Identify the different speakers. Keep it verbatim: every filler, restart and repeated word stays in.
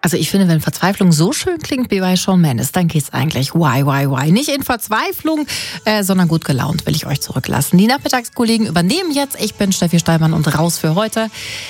Speaker 1: Also ich finde, wenn Verzweiflung so schön klingt wie bei Shawn Mendes, dann geht's eigentlich why, why, why. Nicht in Verzweiflung, äh, sondern gut gelaunt will ich euch zurücklassen. Die Nachmittagskollegen übernehmen jetzt. Ich bin Steffi Steinmann und raus für heute.